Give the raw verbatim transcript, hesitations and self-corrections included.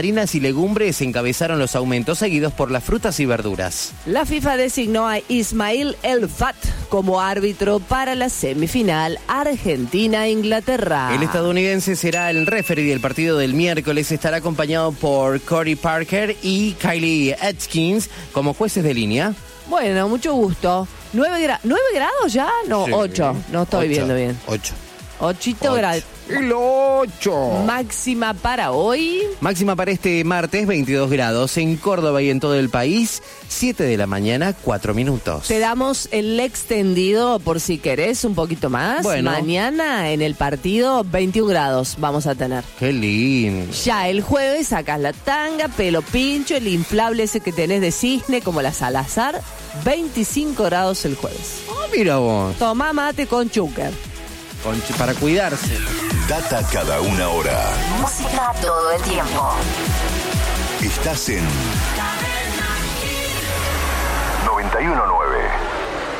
harinas y legumbres encabezaron los aumentos, seguidos por las frutas y verduras. La FIFA designó a Ismail El Fat como árbitro para la semifinal Argentina-Inglaterra. El estadounidense será el referee del partido del miércoles. Estará acompañado por Cody Parker y Kylie Atkins como jueces de línea. Bueno, mucho gusto. ¿Nueve, gra- ¿Nueve grados ya? No, Sí. ocho. No estoy Ocho. viendo bien. Ocho. Ochito Ocho. grados. El ocho. Máxima para hoy. Máxima para este martes, veintidós grados. En Córdoba y en todo el país, siete de la mañana, cuatro minutos. Te damos el extendido por si querés un poquito más. Bueno. Mañana en el partido, veintiún grados vamos a tener. Qué lindo. Ya el jueves sacas la tanga, pelo pincho, el inflable ese que tenés de cisne, como la Salazar. veinticinco grados el jueves. Ah, mira vos. Tomá mate con chúcar. Con- para cuidarse. Data cada una hora. Música todo el tiempo. Estás en noventa y uno punto nueve.